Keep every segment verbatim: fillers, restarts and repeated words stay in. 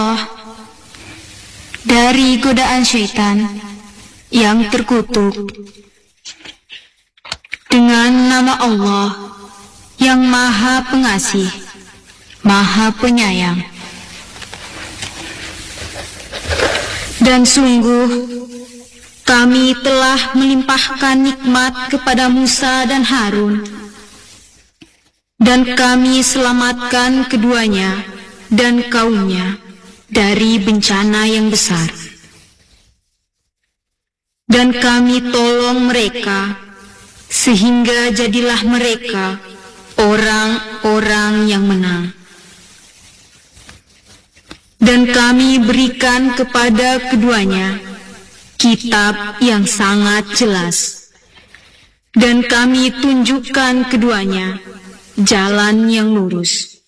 dari godaan syaitan yang terkutuk. Dengan nama Allah yang Maha Pengasih, Maha Penyayang. Dan sungguh kami telah melimpahkan nikmat kepada Musa dan Harun, dan kami selamatkan keduanya dan kaumnya dari bencana yang besar. Dan kami tolong mereka, sehingga jadilah mereka orang-orang yang menang. Dan kami berikan kepada keduanya kitab yang sangat jelas, dan kami tunjukkan keduanya jalan yang lurus.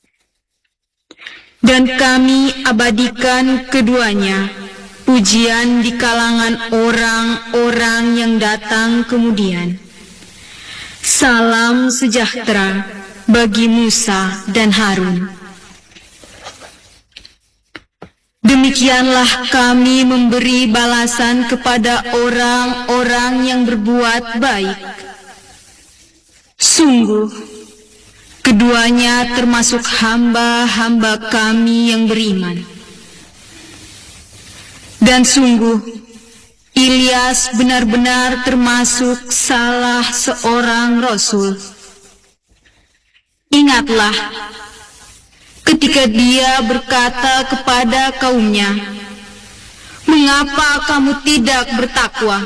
Dan kami abadikan keduanya pujian di kalangan orang-orang yang datang kemudian. Salam sejahtera bagi Musa dan Harun. Demikianlah kami memberi balasan kepada orang-orang yang berbuat baik. Sungguh, keduanya termasuk hamba-hamba kami yang beriman. Dan sungguh, Ilyas benar-benar termasuk salah seorang Rasul. Ingatlah, ketika dia berkata kepada kaumnya, "Mengapa kamu tidak bertakwa?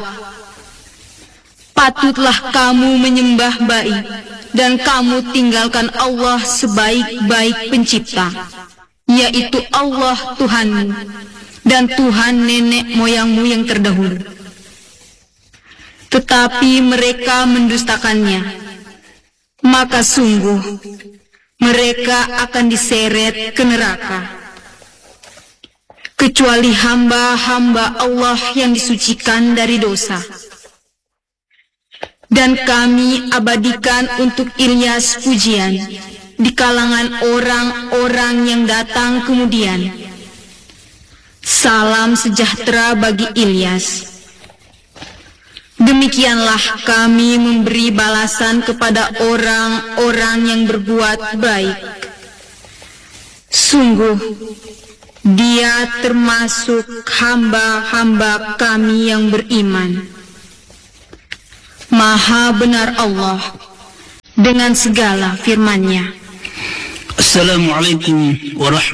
Patutlah kamu menyembah baik, dan kamu tinggalkan Allah sebaik-baik pencipta, yaitu Allah Tuhanmu dan Tuhan nenek moyangmu yang terdahulu." Tetapi mereka mendustakannya, maka sungguh mereka akan diseret ke neraka, kecuali hamba-hamba Allah yang disucikan dari dosa. Dan kami abadikan untuk Ilyas pujian di kalangan orang-orang yang datang kemudian. Salam sejahtera bagi Ilyas. Demikianlah kami memberi balasan kepada orang-orang yang berbuat baik. Sungguh, dia termasuk hamba-hamba kami yang beriman. Maha benar Allah dengan segala firman-Nya. Assalamualaikum warahmatullahi wabarakatuh.